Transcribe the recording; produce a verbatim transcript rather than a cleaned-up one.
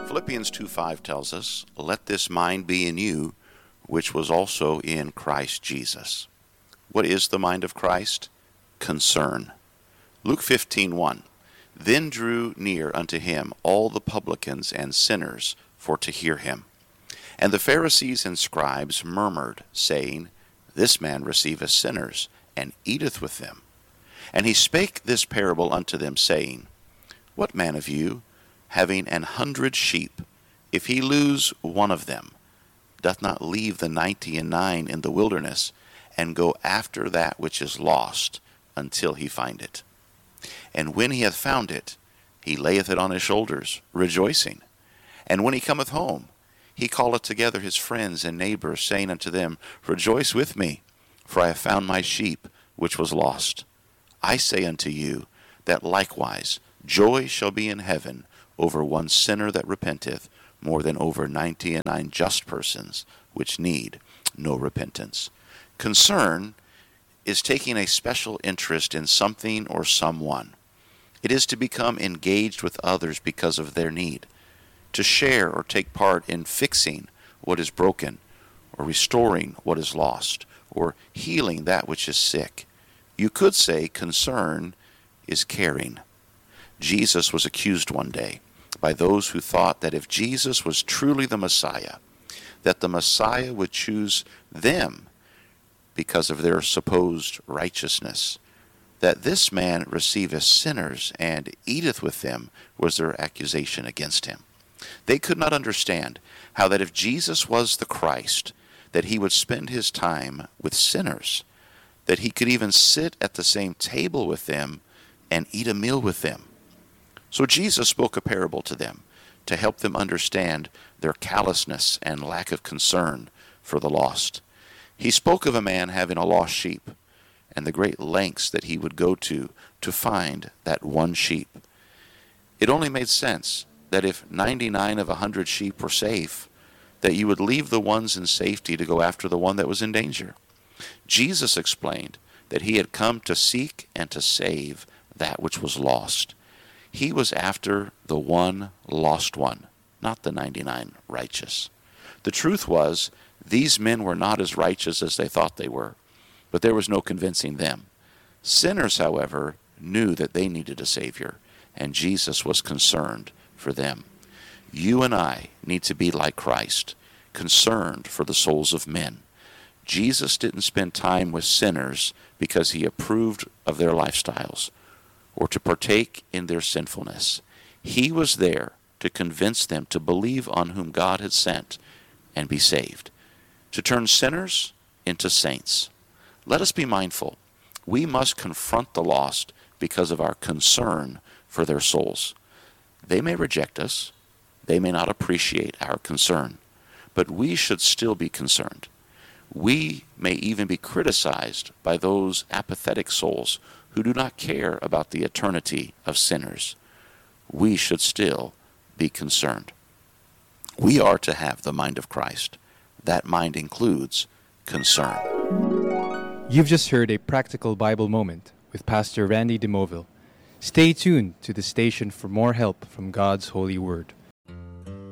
Philippians two five tells us, "Let this mind be in you, which was also in Christ Jesus." What is the mind of Christ? Concern. Luke fifteen one, "Then drew near unto him all the publicans and sinners for to hear him. And the Pharisees and scribes murmured, saying, This man receiveth sinners, and eateth with them. And he spake this parable unto them, saying, What man of you, having an hundred sheep, if he lose one of them, doth not leave the ninety and nine in the wilderness, and go after that which is lost, until he find it? And when he hath found it, he layeth it on his shoulders, rejoicing. And when he cometh home, he calleth together his friends and neighbors, saying unto them, Rejoice with me, for I have found my sheep which was lost. I say unto you, that likewise joy shall be in heaven over one sinner that repenteth, more than over ninety and nine just persons, which need no repentance." Concern is taking a special interest in something or someone. It is to become engaged with others because of their need, to share or take part in fixing what is broken, or restoring what is lost, or healing that which is sick. You could say concern is caring. Jesus was accused one day by those who thought that if Jesus was truly the Messiah, that the Messiah would choose them because of their supposed righteousness. That this man receiveth sinners and eateth with them was their accusation against him. They could not understand how that if Jesus was the Christ, that he would spend his time with sinners, that he could even sit at the same table with them and eat a meal with them. So Jesus spoke a parable to them to help them understand their callousness and lack of concern for the lost. He spoke of a man having a lost sheep, and the great lengths that he would go to to find that one sheep. It only made sense that if ninety-nine of a hundred sheep were safe, that you would leave the ones in safety to go after the one that was in danger. Jesus explained that he had come to seek and to save that which was lost. He was after the one lost one, not the ninety-nine righteous. The truth was, these men were not as righteous as they thought they were, but there was no convincing them. Sinners, however, knew that they needed a Savior, and Jesus was concerned for them. You and I need to be like Christ, concerned for the souls of men. Jesus didn't spend time with sinners because he approved of their lifestyles or to partake in their sinfulness. He was there to convince them to believe on whom God had sent and be saved, to turn sinners into saints. Let us be mindful. We must confront the lost because of our concern for their souls. They may reject us. They may not appreciate our concern, but we should still be concerned. We may even be criticized by those apathetic souls who do not care about the eternity of sinners. We should still be concerned. We are to have the mind of Christ. That mind includes concern. You've just heard a practical Bible moment with Pastor Randy DeMoville. Stay tuned to the station for more help from God's holy word.